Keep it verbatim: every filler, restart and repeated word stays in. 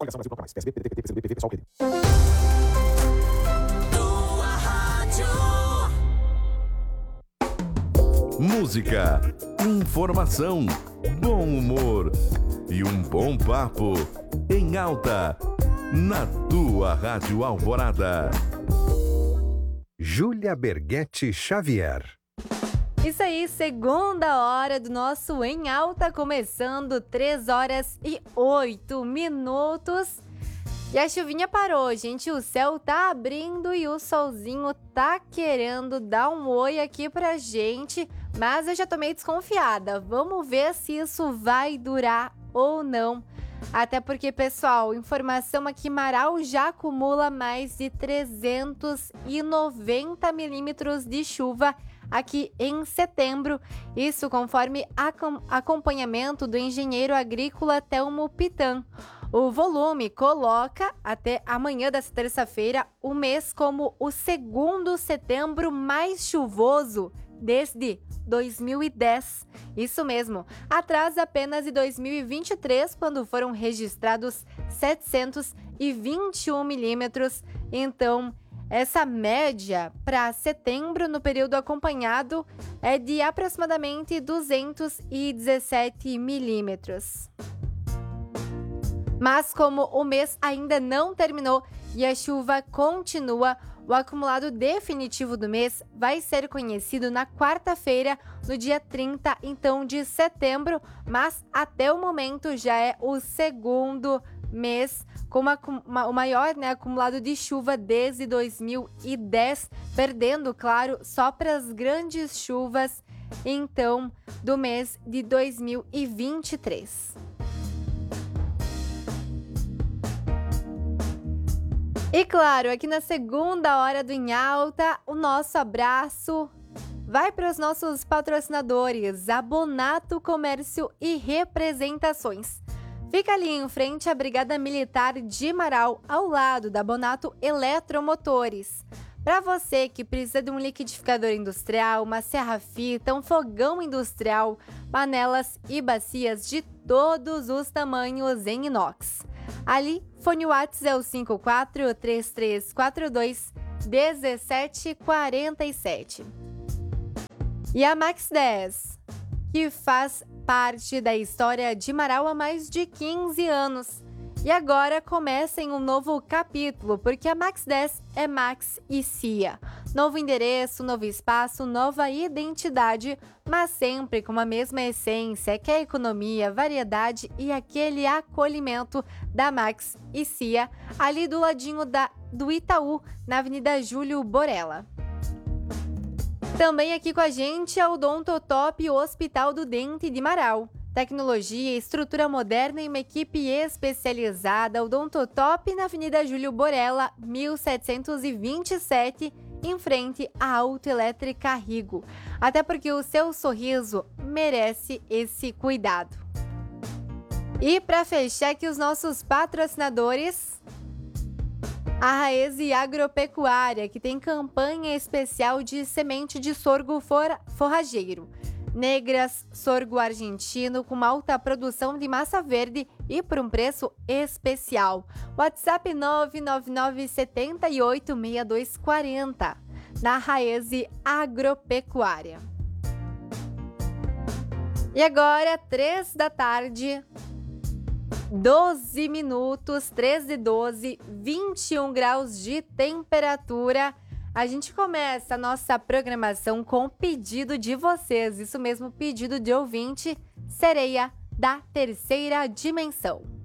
Coligação Brasil Campanhas. P S B, P D T, P T, P C B, P V, pessoal, P D. Música, informação, bom humor e um bom papo em alta na tua Rádio Alvorada. Júlia Berghetti Xavier. Isso aí, segunda hora do nosso Em Alta, começando três horas e oito minutos. E a chuvinha parou, gente, o céu tá abrindo e o solzinho tá querendo dar um oi aqui pra gente, mas eu já tô meio desconfiada. Vamos ver se isso vai durar ou não. Até porque, pessoal, informação aqui, Marau já acumula mais de trezentos e noventa milímetros de chuva aqui em setembro, isso conforme acom- acompanhamento do engenheiro agrícola Telmo Pitan. O volume coloca até amanhã dessa terça-feira o mês como o segundo setembro mais chuvoso desde dois mil e dez. Isso mesmo, atrás apenas de dois mil e vinte e três, quando foram registrados setecentos e vinte e um milímetros. Então, essa média para setembro, no período acompanhado, é de aproximadamente duzentos e dezessete milímetros. Mas como o mês ainda não terminou e a chuva continua, o acumulado definitivo do mês vai ser conhecido na quarta-feira, no dia trinta, então, de setembro, mas até o momento já é o segundo mês com uma, uma, o maior, né, acumulado de chuva desde dois mil e dez, perdendo, claro, só para as grandes chuvas, então, do mês de dois mil e vinte e três. E claro, aqui na segunda hora do Em Alta, o nosso abraço vai para os nossos patrocinadores, a Bonato Comércio e Representações. Fica ali em frente à Brigada Militar de Marau, ao lado da Bonato Eletromotores. Para você que precisa de um liquidificador industrial, uma serra-fita, um fogão industrial, panelas e bacias de todos os tamanhos em inox. Ali, fone WhatsApp é o cinco quatro três três quatro dois um sete quatro sete. E a Max dez, que faz parte da história de Marau há mais de quinze anos. E agora começa em um novo capítulo, porque a Max dez é Max e Cia. Novo endereço, novo espaço, nova identidade, mas sempre com a mesma essência, que é a economia, variedade e aquele acolhimento da Max e Cia, ali do ladinho da, do Itaú, na Avenida Júlio Borella. Também aqui com a gente é o Odontotop Hospital do Dente de Marau. Tecnologia, estrutura moderna e uma equipe especializada. Odontotop na Avenida Júlio Borella, mil setecentos e vinte e sete, em frente à Autoelétrica Rigo. Até porque o seu sorriso merece esse cuidado. E para fechar aqui os nossos patrocinadores, a Raese Agropecuária, que tem campanha especial de semente de sorgo for- forrageiro. Negras, sorgo argentino com uma alta produção de massa verde e por um preço especial. WhatsApp nove nove nove sete oito seis dois quatro zero, na Raese Agropecuária. E agora, três da tarde, doze minutos, três e doze, vinte e um graus de temperatura. A gente começa a nossa programação com o pedido de vocês, isso mesmo, pedido de ouvinte, Sereia da Terceira Dimensão.